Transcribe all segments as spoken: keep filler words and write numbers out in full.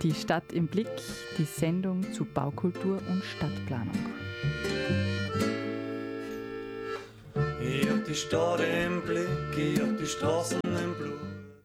Die Stadt im Blick, die Sendung zu Baukultur und Stadtplanung. Ich hab die Stadt im Blick, ich hab die Straßen im Blut.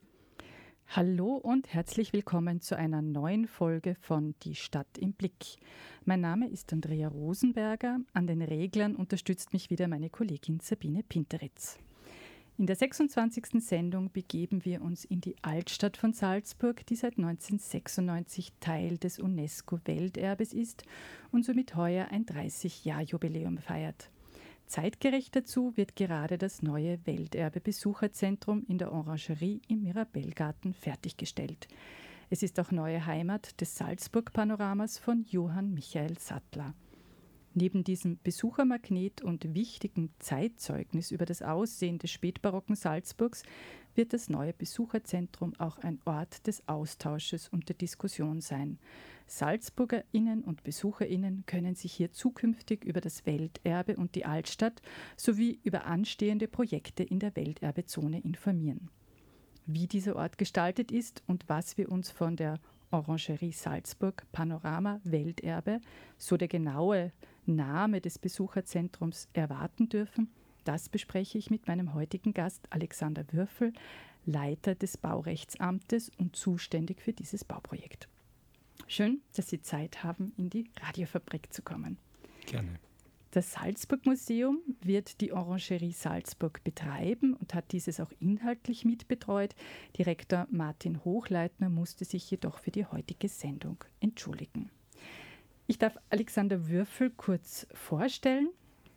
Hallo und herzlich willkommen zu einer neuen Folge von Die Stadt im Blick. Mein Name ist Andrea Rosenberger. An den Reglern unterstützt mich wieder meine Kollegin Sabine Pinteritz. In der sechsundzwanzigsten Sendung begeben wir uns in die Altstadt von Salzburg, die seit neunzehnhundertsechsundneunzig Teil des UNESCO-Welterbes ist und somit heuer ein dreißig-Jahr-Jubiläum feiert. Zeitgerecht dazu wird gerade das neue Welterbe-Besucherzentrum in der Orangerie im Mirabellgarten fertiggestellt. Es ist auch neue Heimat des Salzburg-Panoramas von Johann Michael Sattler. Neben diesem Besuchermagnet und wichtigen Zeitzeugnis über das Aussehen des spätbarocken Salzburgs wird das neue Besucherzentrum auch ein Ort des Austausches und der Diskussion sein. SalzburgerInnen und BesucherInnen können sich hier zukünftig über das Welterbe und die Altstadt sowie über anstehende Projekte in der Welterbezone informieren. Wie dieser Ort gestaltet ist und was wir uns von der Orangerie Salzburg Panorama Welterbe, so der genaue Name des Besucherzentrums, erwarten dürfen, das bespreche ich mit meinem heutigen Gast Alexander Würfel, Leiter des Baurechtsamtes und zuständig für dieses Bauprojekt. Schön, dass Sie Zeit haben, in die Radiofabrik zu kommen. Gerne. Das Salzburg-Museum wird die Orangerie Salzburg betreiben und hat dieses auch inhaltlich mitbetreut. Direktor Martin Hochleitner musste sich jedoch für die heutige Sendung entschuldigen. Ich darf Alexander Würfel kurz vorstellen.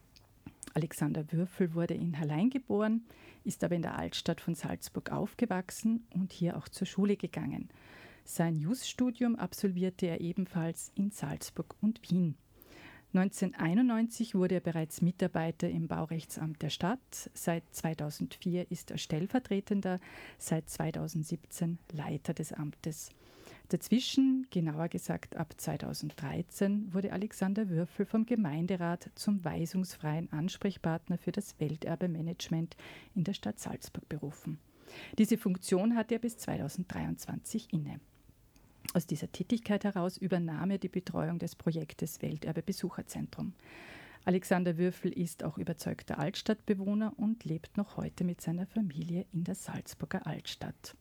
Alexander Würfel wurde in Hallein geboren, ist aber in der Altstadt von Salzburg aufgewachsen und hier auch zur Schule gegangen. Sein Jus-Studium absolvierte er ebenfalls in Salzburg und Wien. neunzehnhunderteinundneunzig wurde er bereits Mitarbeiter im Baurechtsamt der Stadt. Seit zweitausendvier ist er stellvertretender, seit zweitausendsiebzehn Leiter des Amtes. Dazwischen, genauer gesagt ab zweitausenddreizehn, wurde Alexander Würfel vom Gemeinderat zum weisungsfreien Ansprechpartner für das Welterbemanagement in der Stadt Salzburg berufen. Diese Funktion hatte er bis zweitausenddreiundzwanzig inne. Aus dieser Tätigkeit heraus übernahm er die Betreuung des Projektes Welterbe-Besucherzentrum. Alexander Würfel ist auch überzeugter Altstadtbewohner und lebt noch heute mit seiner Familie in der Salzburger Altstadt.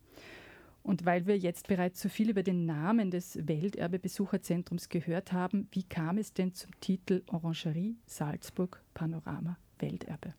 Und weil wir jetzt bereits so viel über den Namen des Welterbe-Besucherzentrums gehört haben, wie kam es denn zum Titel Orangerie Salzburg Panorama Welterbe?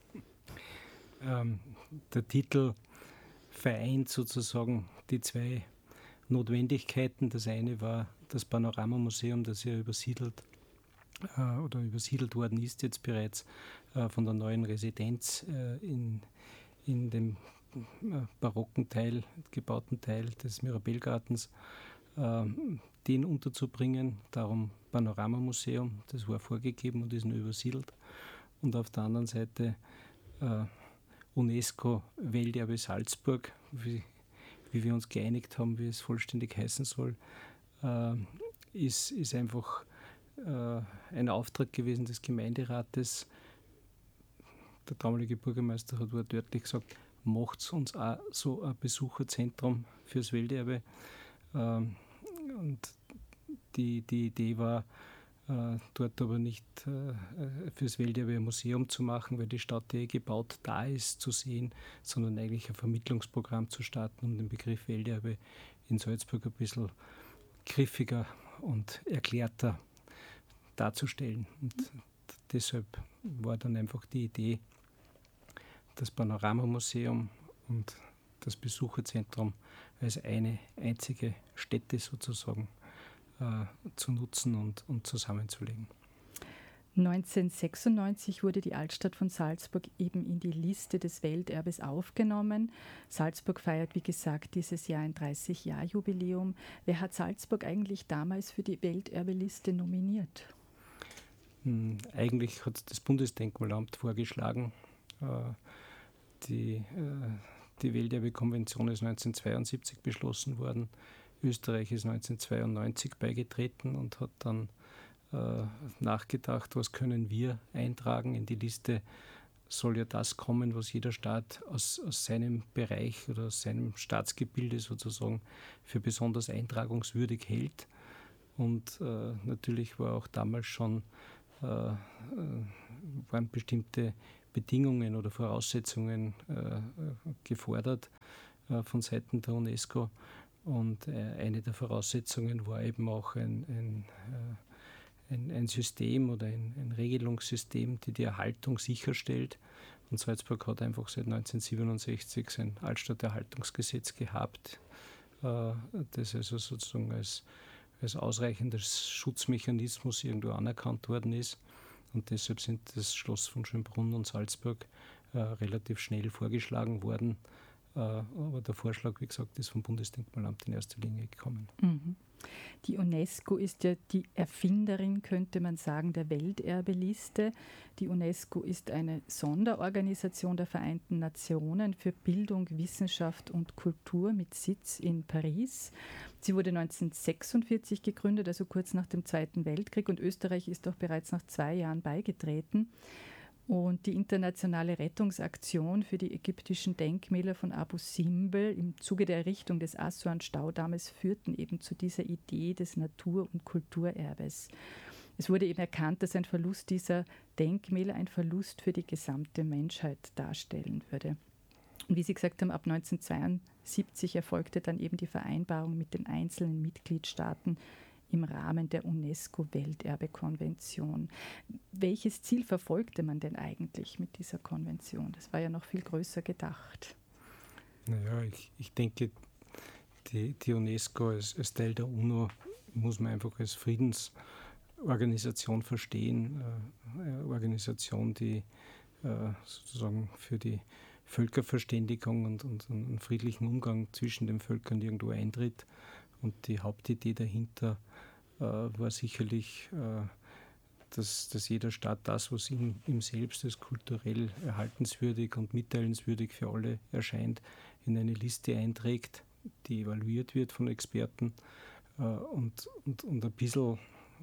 Ähm, der Titel vereint sozusagen die zwei Notwendigkeiten. Das eine war das Panoramamuseum, das ja übersiedelt äh, oder übersiedelt worden ist jetzt bereits äh, von der neuen Residenz äh, in, in dem äh, barocken Teil, gebauten Teil des Mirabellgartens, äh, den unterzubringen. Darum Panoramamuseum, das war vorgegeben und ist nur übersiedelt. Und auf der anderen Seite äh, UNESCO Welterbe Salzburg, wie wie wir uns geeinigt haben, wie es vollständig heißen soll, äh, ist, ist einfach äh, ein Auftrag gewesen des Gemeinderates. Der damalige Bürgermeister hat wortwörtlich gesagt, macht uns auch so ein Besucherzentrum fürs Welterbe. Äh, und die, die Idee war, äh, dort aber nicht äh, fürs Welterbe ein Museum zu machen, weil die Stadt, die gebaut da ist, zu sehen, sondern eigentlich ein Vermittlungsprogramm zu starten, um den Begriff Welterbe in Salzburg ein bisschen griffiger und erklärter darzustellen. Und deshalb war dann einfach die Idee, das Panoramamuseum und das Besucherzentrum als eine einzige Stätte sozusagen äh, zu nutzen und, und zusammenzulegen. neunzehnhundertsechsundneunzig wurde die Altstadt von Salzburg eben in die Liste des Welterbes aufgenommen. Salzburg feiert, wie gesagt, dieses Jahr ein dreißig-Jahr-Jubiläum. Wer hat Salzburg eigentlich damals für die Welterbeliste nominiert? Hm, eigentlich hat das Bundesdenkmalamt vorgeschlagen. Äh, die, äh, die Welterbe-Konvention ist neunzehnhundertzweiundsiebzig beschlossen worden. Österreich ist neunzehnhundertzweiundneunzig beigetreten und hat dann äh, nachgedacht, was können wir eintragen in die Liste soll ja das kommen, was jeder Staat aus, aus seinem Bereich oder aus seinem Staatsgebilde sozusagen für besonders eintragungswürdig hält. Und äh, natürlich war auch damals schon äh, äh, waren bestimmte Bedingungen oder Voraussetzungen äh, gefordert äh, von Seiten der UNESCO. Und äh, eine der Voraussetzungen war eben auch ein, ein, äh, ein, ein System oder ein, ein Regelungssystem, die die Erhaltung sicherstellt. Und Salzburg hat einfach seit neunzehnhundertsiebenundsechzig sein Altstadterhaltungsgesetz gehabt, äh, das also sozusagen als, als ausreichender Schutzmechanismus irgendwo anerkannt worden ist. Und deshalb sind das Schloss von Schönbrunn und Salzburg äh, relativ schnell vorgeschlagen worden. Äh, aber der Vorschlag, wie gesagt, ist vom Bundesdenkmalamt in erster Linie gekommen. Mhm. Die UNESCO ist ja die Erfinderin, könnte man sagen, der Welterbeliste. Die UNESCO ist eine Sonderorganisation der Vereinten Nationen für Bildung, Wissenschaft und Kultur mit Sitz in Paris. Sie wurde neunzehnhundertsechsundvierzig gegründet, also kurz nach dem Zweiten Weltkrieg, und Österreich ist auch bereits nach zwei Jahren beigetreten. Und die internationale Rettungsaktion für die ägyptischen Denkmäler von Abu Simbel im Zuge der Errichtung des Assuan-Staudammes führten eben zu dieser Idee des Natur- und Kulturerbes. Es wurde eben erkannt, dass ein Verlust dieser Denkmäler ein Verlust für die gesamte Menschheit darstellen würde. Und wie Sie gesagt haben, ab neunzehnhundertzweiundsiebzig erfolgte dann eben die Vereinbarung mit den einzelnen Mitgliedstaaten im Rahmen der UNESCO-Welterbekonvention. Welches Ziel verfolgte man denn eigentlich mit dieser Konvention? Das war ja noch viel größer gedacht. Naja, ich, ich denke, die, die UNESCO als, als Teil der UNO muss man einfach als Friedensorganisation verstehen. Eine Organisation, die äh, sozusagen für die Völkerverständigung und, und einen friedlichen Umgang zwischen den Völkern irgendwo eintritt. Und die Hauptidee dahinter äh, war sicherlich, äh, dass, dass jeder Staat das, was ihm, ihm selbst als kulturell erhaltenswürdig und mitteilenswürdig für alle erscheint, in eine Liste einträgt, die evaluiert wird von Experten äh, und, und, und ein bisschen,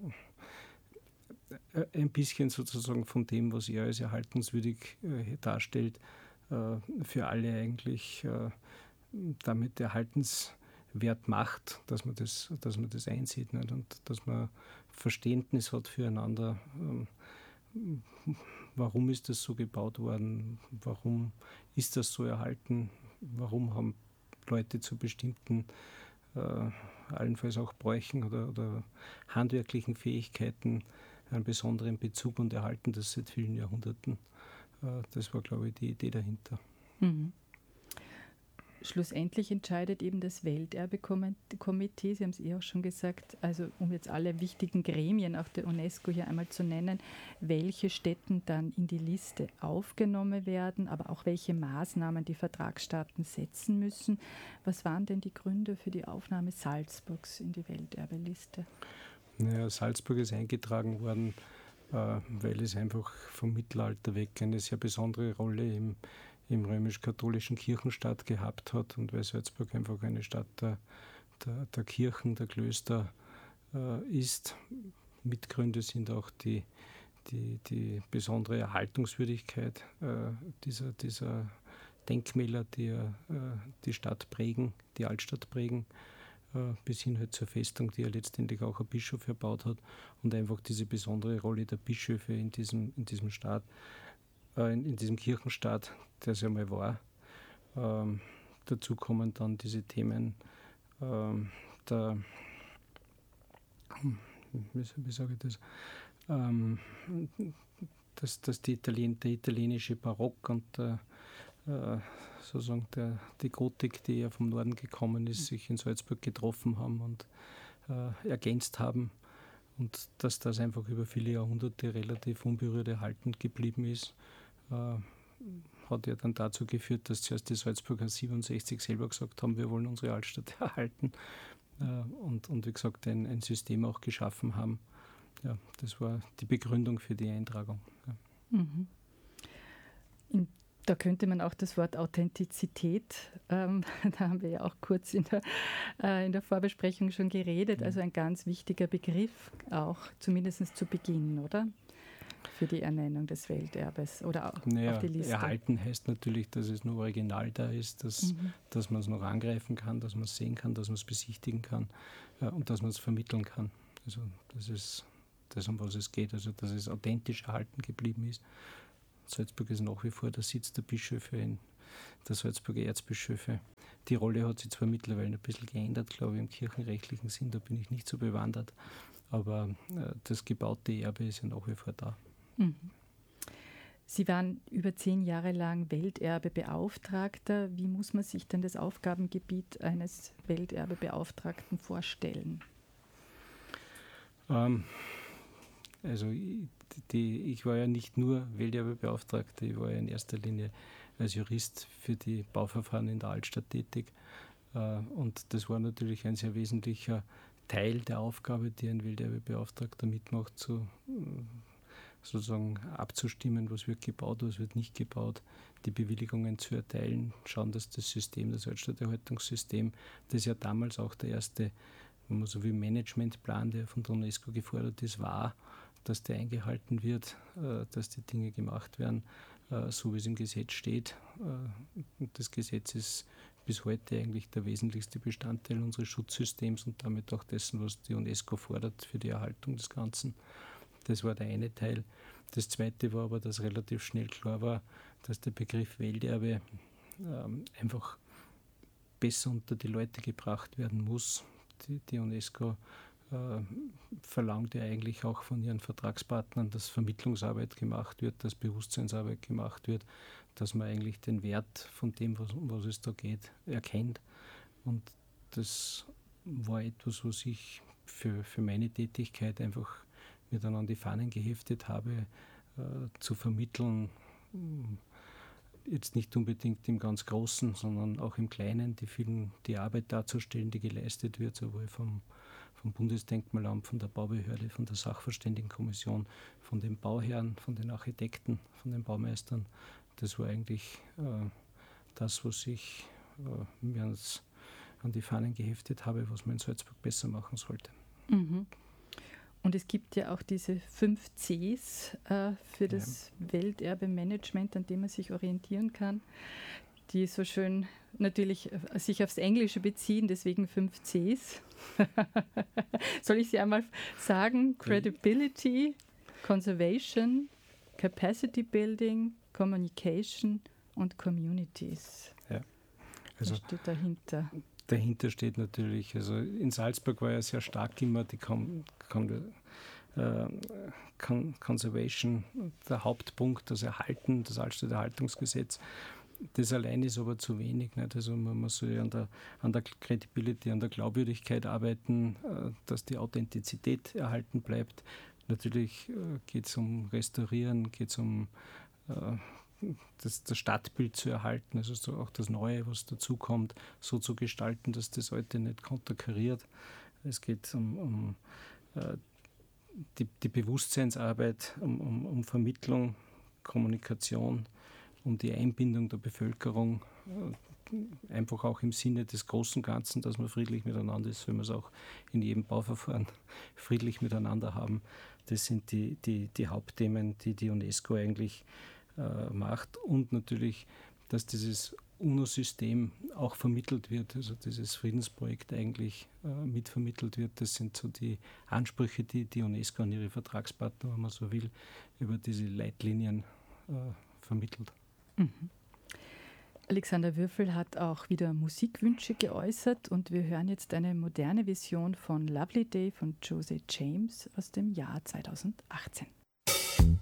äh, ein bisschen sozusagen von dem, was er als erhaltenswürdig äh, darstellt, äh, für alle eigentlich äh, damit erhaltenswürdig Wert macht, dass man das, dass man das einsieht, nicht? Und dass man Verständnis hat füreinander. Ähm, warum ist das so gebaut worden? Warum ist das so erhalten? Warum haben Leute zu bestimmten, äh, allenfalls auch Bräuchen oder, oder handwerklichen Fähigkeiten einen besonderen Bezug und erhalten das seit vielen Jahrhunderten? Äh, das war, glaube ich, die Idee dahinter. Mhm. Schlussendlich entscheidet eben das Welterbekomitee, Sie haben es eh auch schon gesagt, also um jetzt alle wichtigen Gremien auch der UNESCO hier einmal zu nennen, welche Stätten dann in die Liste aufgenommen werden, aber auch welche Maßnahmen die Vertragsstaaten setzen müssen. Was waren denn die Gründe für die Aufnahme Salzburgs in die Welterbeliste? Naja, Salzburg ist eingetragen worden, äh, weil es einfach vom Mittelalter weg eine sehr besondere Rolle im im römisch-katholischen Kirchenstaat gehabt hat und weil Salzburg einfach eine Stadt der, der, der Kirchen, der Klöster äh, ist. Mitgründe sind auch die, die, die besondere Erhaltungswürdigkeit äh, dieser, dieser Denkmäler, die äh, die Stadt prägen, die Altstadt prägen, äh, bis hin halt zur Festung, die ja letztendlich auch ein Bischof erbaut hat und einfach diese besondere Rolle der Bischöfe in diesem, in diesem Staat. In, in diesem Kirchenstaat, der es ja mal war. Ähm, dazu kommen dann diese Themen ähm, der, wie, wie sage ich das, ähm, dass, dass die Italien, der italienische Barock und der, äh, sozusagen der, die Gotik, die ja vom Norden gekommen ist, sich in Salzburg getroffen haben und äh, ergänzt haben. Und dass das einfach über viele Jahrhunderte relativ unberührt erhalten geblieben ist, äh, hat ja dann dazu geführt, dass zuerst die Salzburger siebenundsechzig selber gesagt haben, wir wollen unsere Altstadt erhalten äh, und, und wie gesagt ein, ein System auch geschaffen haben. Ja, das war die Begründung für die Eintragung. Ja. Mhm. In Da könnte man auch das Wort Authentizität, ähm, da haben wir ja auch kurz in der, äh, in der Vorbesprechung schon geredet, also ein ganz wichtiger Begriff, auch zumindest zu Beginn, oder? für die Ernennung des Welterbes oder auch naja, auf die Liste? Erhalten heißt natürlich, dass es nur original da ist, dass, Mhm. dass man es noch angreifen kann, dass man es sehen kann, dass man es besichtigen kann äh, und dass man es vermitteln kann. Also das ist das, um was es geht, also dass es authentisch erhalten geblieben ist. Salzburg ist nach wie vor der Sitz der Bischöfe, in der Salzburger Erzbischöfe. Die Rolle hat sich zwar mittlerweile ein bisschen geändert, glaube ich, im kirchenrechtlichen Sinn, da bin ich nicht so bewandert, aber äh, das gebaute Erbe ist ja nach wie vor da. Mhm. Sie waren über zehn Jahre lang Welterbebeauftragter. Wie muss man sich denn das Aufgabengebiet eines Welterbebeauftragten vorstellen? Ähm, also ich, die, ich war ja nicht nur Welterbebeauftragter, ich war ja in erster Linie als Jurist für die Bauverfahren in der Altstadt tätig. Äh, und das war natürlich ein sehr wesentlicher Teil der Aufgabe, die ein Welterbebeauftragter mitmacht, zu, sozusagen abzustimmen, was wird gebaut, was wird nicht gebaut, die Bewilligungen zu erteilen, schauen, dass das System, das Altstadterhaltungssystem, das ja damals auch der erste, wenn man so wie Managementplan, der von der UNESCO gefordert ist, war, dass der eingehalten wird, äh, dass die Dinge gemacht werden, äh, so wie es im Gesetz steht. Äh, und das Gesetz ist bis heute eigentlich der wesentlichste Bestandteil unseres Schutzsystems und damit auch dessen, was die UNESCO fordert für die Erhaltung des Ganzen. Das war der eine Teil. Das zweite war aber, dass relativ schnell klar war, dass der Begriff Welterbe ähm, einfach besser unter die Leute gebracht werden muss. Die, die UNESCO äh, verlangt ja eigentlich auch von ihren Vertragspartnern, dass Vermittlungsarbeit gemacht wird, dass Bewusstseinsarbeit gemacht wird, dass man eigentlich den Wert von dem, was, um was es da geht, erkennt. Und das war etwas, was ich für, für meine Tätigkeit einfach mir dann an die Fahnen geheftet habe, äh, zu vermitteln, jetzt nicht unbedingt im ganz Großen, sondern auch im Kleinen, die, vielen, die Arbeit darzustellen, die geleistet wird, sowohl vom, vom Bundesdenkmalamt, von der Baubehörde, von der Sachverständigenkommission, von den Bauherren, von den Architekten, von den Baumeistern. Das war eigentlich äh, das, was ich äh, mir ans, an die Fahnen geheftet habe, was man in Salzburg besser machen sollte. Mhm. Und es gibt ja auch diese fünf Cs äh, für das ja. Welterbe-Management, an dem man sich orientieren kann, die so schön natürlich äh, sich aufs Englische beziehen, deswegen fünf Cs. Soll ich sie einmal sagen? Credibility, Conservation, Capacity Building, Communication und Communities. Ja. Also was steht dahinter? Dahinter steht natürlich, also in Salzburg war ja sehr stark immer die Con- Con- äh, Con- Conservation der Hauptpunkt, das Erhalten, das Altstadterhaltungsgesetz. Das allein ist aber zu wenig. Nicht? Also man muss ja an der, an der Credibility, an der Glaubwürdigkeit arbeiten, äh, dass die Authentizität erhalten bleibt. Natürlich äh, geht es um Restaurieren, geht es um äh, Das, das Stadtbild zu erhalten, also so auch das Neue, was dazukommt, so zu gestalten, dass das Alte nicht konterkariert. Es geht um, um äh, die, die Bewusstseinsarbeit, um, um, um Vermittlung, Kommunikation, um die Einbindung der Bevölkerung, äh, einfach auch im Sinne des großen Ganzen, dass man friedlich miteinander ist, wenn wir es auch in jedem Bauverfahren friedlich miteinander haben. Das sind die, die, die Hauptthemen, die die UNESCO eigentlich macht und natürlich, dass dieses UNO-System auch vermittelt wird, also dieses Friedensprojekt eigentlich äh, mitvermittelt wird. Das sind so die Ansprüche, die die UNESCO an ihre Vertragspartner, wenn man so will, über diese Leitlinien äh, vermittelt. Mhm. Alexander Würfel hat auch wieder Musikwünsche geäußert und wir hören jetzt eine moderne Version von Lovely Day von Jose James aus dem Jahr zweitausendachtzehn.